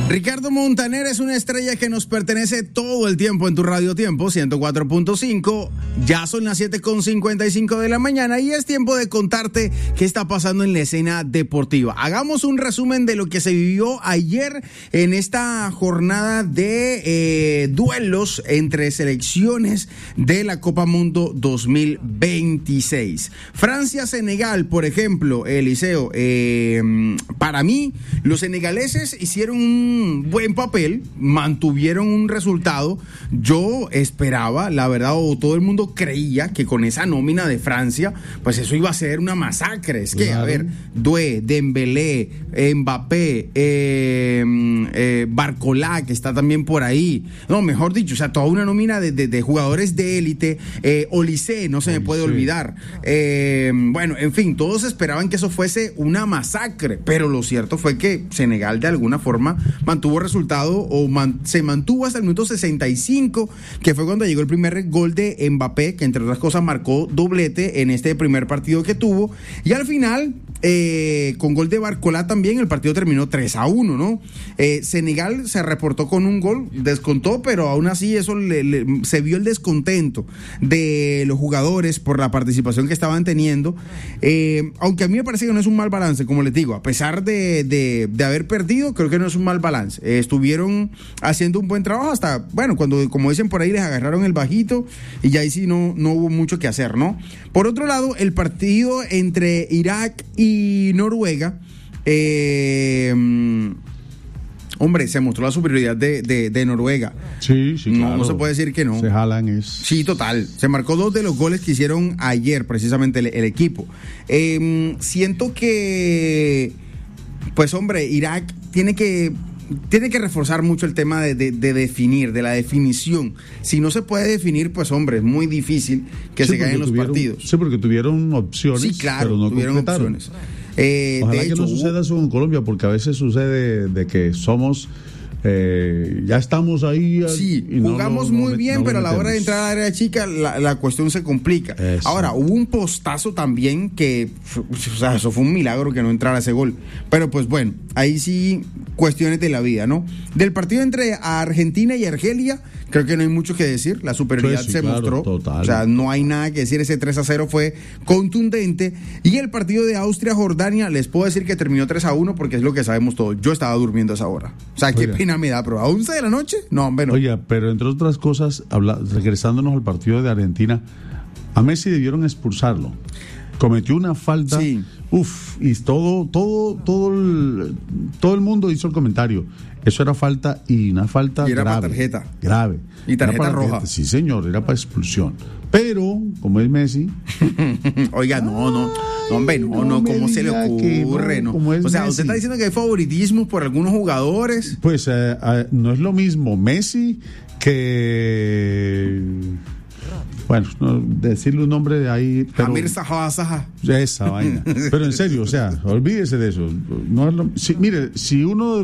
Ricardo Montaner es una estrella que nos pertenece todo el tiempo en tu Radio Tiempo 104.5. Ya son las 7:55 de la mañana y es tiempo de contarte qué está pasando en la escena deportiva. Hagamos un resumen de lo que se vivió ayer en esta jornada de duelos entre selecciones de la Copa Mundo 2026. Francia-Senegal, por ejemplo, Eliseo. Para mí, los senegaleses hicieron un buen papel, mantuvieron un resultado. Yo esperaba, la verdad, o todo el mundo creía que con esa nómina de Francia, pues eso iba a ser una masacre. Es que, claro. A ver, Doué, Dembélé, Mbappé, Barcola, que está también por ahí. No, mejor dicho, o sea, toda una nómina de jugadores de élite. Olise, no se me puede olvidar. Bueno, en fin, todos esperaban que eso fuese una masacre, pero lo cierto fue que Senegal de alguna forma mantuvo resultado o se mantuvo hasta el minuto 65, que fue cuando llegó el primer gol de Mbappé, que entre otras cosas marcó doblete en este primer partido que tuvo, y al final con gol de Barcola también el partido terminó 3-1, ¿no? Senegal se reportó con un gol, descontó, pero aún así eso se vio el descontento de los jugadores por la participación que estaban teniendo, aunque a mí me parece que no es un mal balance, como les digo, a pesar de haber perdido, creo que no es un mal balance. Estuvieron haciendo un buen trabajo hasta, bueno, cuando, como dicen por ahí, les agarraron el bajito y ya ahí sí no hubo mucho que hacer, ¿no? Por otro lado, el partido entre Irak y Noruega, hombre, se mostró la superioridad de Noruega. Sí, claro. No se puede decir que no. Se jalan Sí, total. Se marcó 2 de los goles que hicieron ayer, precisamente, el equipo. Siento que, pues, hombre, Irak tiene que reforzar mucho el tema de definir, de la definición. Si no se puede definir, pues hombre, es muy difícil que se ganen los partidos. Sí, porque tuvieron opciones, sí, claro, pero no tuvieron completaron. opciones. Ojalá que no suceda eso en Colombia, porque a veces sucede de que somos... ya estamos ahí. Sí, jugamos muy bien, pero a la hora de entrar a la área chica la cuestión se complica. Eso. Ahora, hubo un postazo también que, o sea, eso fue un milagro que no entrara ese gol. Pero pues bueno, ahí sí, cuestiones de la vida, ¿no? Del partido entre Argentina y Argelia, creo que no hay mucho que decir. La superioridad sí, claro, mostró. Total. O sea, no hay nada que decir. Ese 3-0 fue contundente. Y el partido de Austria-Jordania, les puedo decir que terminó 3-1 porque es lo que sabemos todos. Yo estaba durmiendo a esa hora. O sea, qué pena me da, pero a 11 de la noche, no, hombre, no. Oye, pero entre otras cosas, regresándonos al partido de Argentina, a Messi debieron expulsarlo. Cometió una falta, sí. Y todo el mundo hizo el comentario. Eso era falta, y una falta y era grave. Para tarjeta. Grave. Y tarjeta roja. Sí, señor, era para expulsión. Pero, como es Messi... Oiga, no, hombre, no, ¿cómo se le ocurre? No. O sea, Messi. Usted está diciendo que hay favoritismo por algunos jugadores. Pues no es lo mismo Messi que... Bueno, decirle un nombre de ahí... Amir Saha. Esa vaina. Pero en serio, o sea, olvídese de eso. No es mire, si uno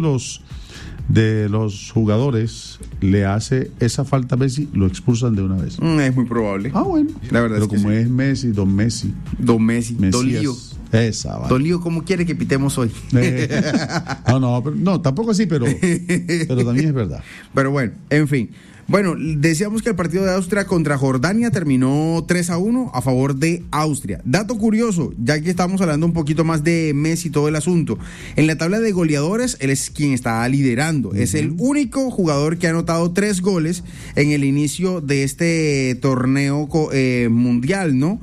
de los jugadores le hace esa falta a Messi, lo expulsan de una vez. Es muy probable. Bueno. La verdad. Pero es como sí. Es Messi, Don Messi. Don Lío. Esa va. Don Lío, ¿cómo quiere que pitemos hoy? No, tampoco así, pero también es verdad. Pero bueno, en fin. Bueno, decíamos que el partido de Austria contra Jordania terminó 3-1 a favor de Austria. Dato curioso, ya que estamos hablando un poquito más de Messi y todo el asunto. En la tabla de goleadores, él es quien está liderando. Uh-huh. Es el único jugador que ha anotado 3 goles en el inicio de este torneo mundial, ¿no?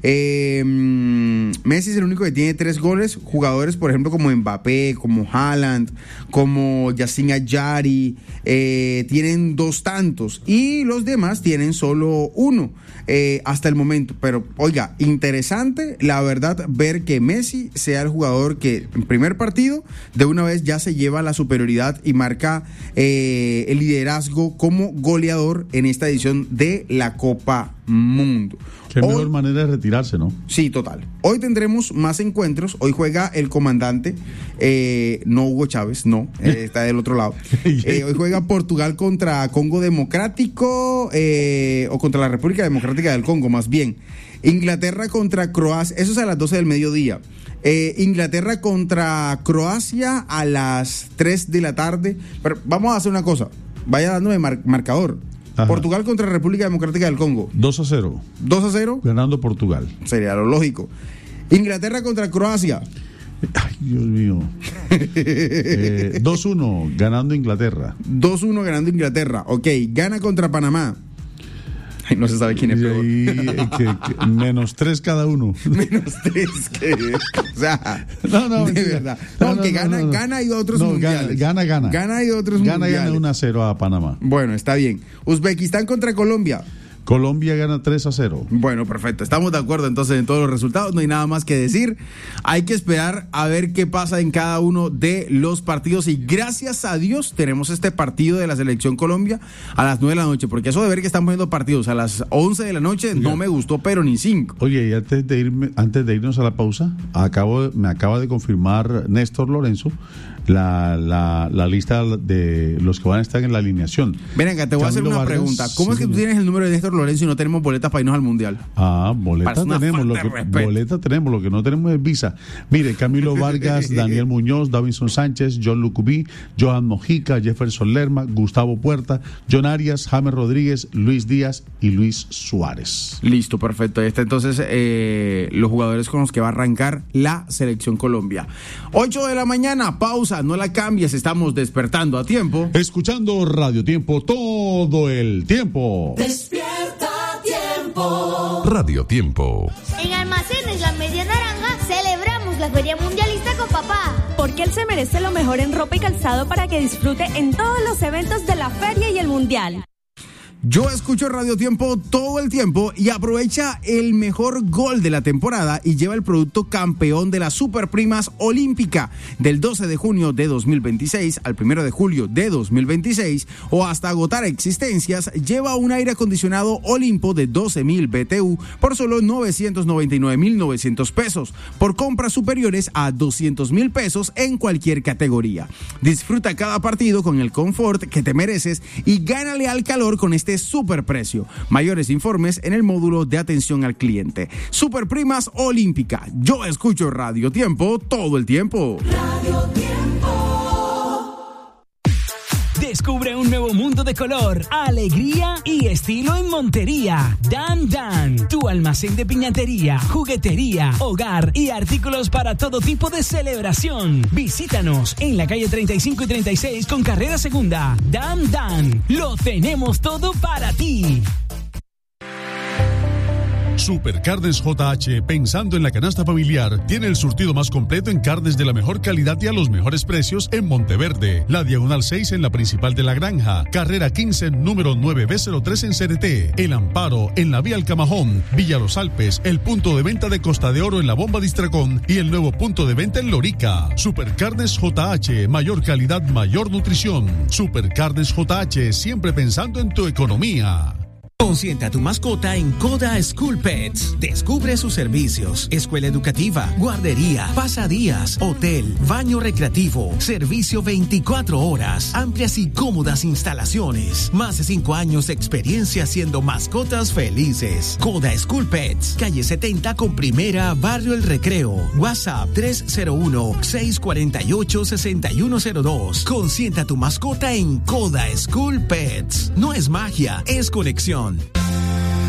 Messi es el único que tiene 3 goles. Jugadores, por ejemplo, como Mbappé, como Haaland, como Yacine Adjari, tienen 2 tantos y los demás tienen solo 1 hasta el momento. Pero, oiga, interesante, la verdad, ver que Messi sea el jugador que en primer partido de una vez ya se lleva la superioridad y marca el liderazgo como goleador en esta edición de la Copa Mundo. Qué mejor manera de retirarse, ¿no? Sí, total. Hoy tendremos más encuentros. Hoy juega el comandante, no Hugo Chávez, no, está del otro lado. Hoy juega Portugal contra Congo Democrático, o contra la República Democrática del Congo, más bien. Inglaterra contra Croacia, eso es a las 12 del mediodía. Inglaterra contra Croacia a las 3 de la tarde. Pero vamos a hacer una cosa, vaya dándome marcador. Ajá. Portugal contra República Democrática del Congo. 2-0. 2-0. Ganando Portugal. Sería lo lógico. Inglaterra contra Croacia. Ay, Dios mío. 2-1 ganando Inglaterra. 2-1 ganando Inglaterra. Ok, gana contra Panamá. Ay, no se sabe quién es peor. -3 cada uno. -3. O sea, no, de verdad. No, que gana y otros mundiales. Gana. Gana y otros mundiales. Gana 1-0 a Panamá. Bueno, está bien. Uzbekistán contra Colombia. Colombia gana 3-0. Bueno, perfecto. Estamos de acuerdo entonces en todos los resultados. No hay nada más que decir. Hay que esperar a ver qué pasa en cada uno de los partidos. Y gracias a Dios tenemos este partido de la Selección Colombia a las 9 de la noche. Porque eso de ver que están poniendo partidos a las 11 de la noche no me gustó, pero ni 5. Oye, y antes de irnos a la pausa, me acaba de confirmar Néstor Lorenzo la lista de los que van a estar en la alineación. Ven acá, te voy a hacer una pregunta. ¿Cómo es que tú tienes el número de Néstor Lorenzo y no tenemos boletas para irnos al Mundial? Boleta tenemos. Lo que no tenemos es visa. Mire, Camilo Vargas, Daniel Muñoz, Davinson Sánchez, John Lucubí, Johan Mojica, Jefferson Lerma, Gustavo Puerta, John Arias, James Rodríguez, Luis Díaz y Luis Suárez. Listo, perfecto. Ahí está entonces los jugadores con los que va a arrancar la Selección Colombia. 8 de la mañana, pausa. No la cambies, estamos despertando a tiempo. Escuchando Radio Tiempo todo el tiempo. Despierta a tiempo. Radio Tiempo. En Almacenes La Media Naranja celebramos la Feria Mundialista con papá. Porque él se merece lo mejor en ropa y calzado para que disfrute en todos los eventos de la feria y el mundial. Yo escucho Radio Tiempo todo el tiempo y aprovecha el mejor gol de la temporada y lleva el producto campeón de las Superprimas Olímpica del 12 de junio de 2026 al 1 de julio de 2026 o hasta agotar existencias. Lleva un aire acondicionado Olimpo de 12,000 BTU por solo 999,900 pesos por compras superiores a 200,000 pesos en cualquier categoría. Disfruta cada partido con el confort que te mereces y gánale al calor con este superprecio. Mayores informes en el módulo de atención al cliente. Superprimas Olímpica. Yo escucho Radio Tiempo todo el tiempo. Radio Tiempo. Descubre un nuevo mundo de color, alegría y estilo en Montería. Dan Dan, tu almacén de piñatería, juguetería, hogar y artículos para todo tipo de celebración. Visítanos en la calle 35 y 36 con carrera segunda. Dan Dan, lo tenemos todo para ti. Supercarnes JH, pensando en la canasta familiar, tiene el surtido más completo en carnes de la mejor calidad y a los mejores precios en Monteverde, la Diagonal 6 en la Principal de la Granja, Carrera 15, número 9B03 en CRT, El Amparo en la Vía Alcamajón, Villa Los Alpes, el punto de venta de Costa de Oro en la Bomba Distracón y el nuevo punto de venta en Lorica. Supercarnes JH, mayor calidad, mayor nutrición. Supercarnes JH, siempre pensando en tu economía. Consiente a tu mascota en Coda School Pets. Descubre sus servicios: escuela educativa, guardería, pasadías, hotel, baño recreativo, servicio 24 horas, amplias y cómodas instalaciones. Más de 5 años de experiencia haciendo mascotas felices. Coda School Pets, calle 70 con Primera, Barrio El Recreo. WhatsApp 301-648-6102. Consiente a tu mascota en Coda School Pets. No es magia, es conexión.